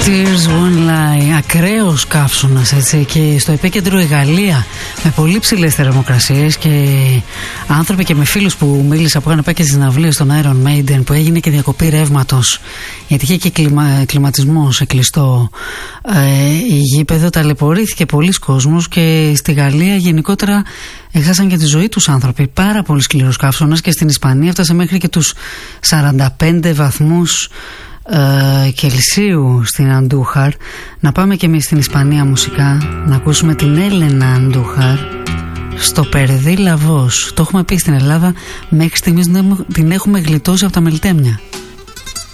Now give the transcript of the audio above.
Tears Won't Lie, ακραίος καύσωνας, έτσι, και στο επίκεντρο η Γαλλία με πολύ ψηλές θερμοκρασίες και άνθρωποι, και με φίλους που μίλησα που είχαν πάει και στις συναυλίες των Iron Maiden, που έγινε και διακοπή ρεύματος γιατί είχε και κλιματισμό σε κλειστό γήπεδο. Ταλαιπωρήθηκε πολλοί κόσμος και στη Γαλλία γενικότερα έχασαν και τη ζωή τους άνθρωποι. Πάρα πολύ σκληρός καύσωνας, και στην Ισπανία έφτασε μέχρι και τους 45 βαθμούς Κελσίου στην Αντούχαρ. Να πάμε και εμείς στην Ισπανία μουσικά, να ακούσουμε την Έλενα Αντούχαρ στο Περδί Λαβός. Το έχουμε πει στην Ελλάδα, μέχρι στιγμής την έχουμε γλιτώσει από τα μελτέμια.